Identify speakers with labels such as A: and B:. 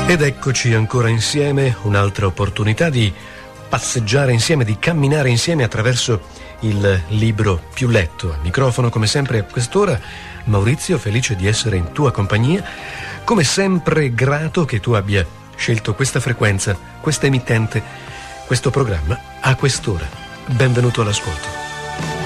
A: Ed eccoci ancora insieme, un'altra opportunità di passeggiare insieme, di camminare insieme attraverso il libro più letto. Al microfono, come sempre, a quest'ora, Maurizio, felice di essere in tua compagnia. Come sempre, grato che tu abbia scelto questa frequenza, questa emittente, questo programma a quest'ora. Benvenuto all'ascolto.